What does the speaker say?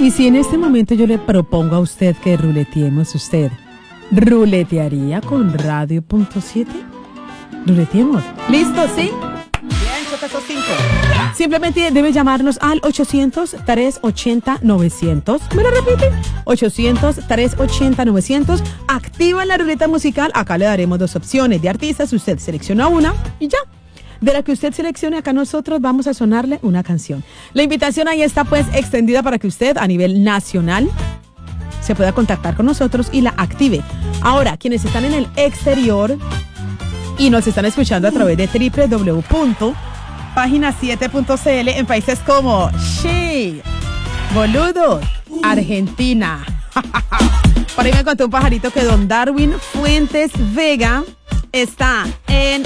Y si en este momento yo le propongo a usted que ruleteemos, ¿usted ruletearía con Radio.7? Ruleteemos. ¿Listo? ¿Sí? Bien, choca esos 5. Simplemente debe llamarnos al 800-380-900. ¿Me lo repite? 800-380-900. Activa la ruleta musical. Acá le daremos 2 opciones de artistas. Usted selecciona una y ya. De la que usted seleccione, acá nosotros vamos a sonarle una canción. La invitación ahí está pues extendida para que usted a nivel nacional se pueda contactar con nosotros y la active. Ahora, quienes están en el exterior y nos están escuchando a través de www.pagina7.cl en países como Chile, boludos, Argentina. Por ahí me contó un pajarito que don Darwin Fuentes Vega está en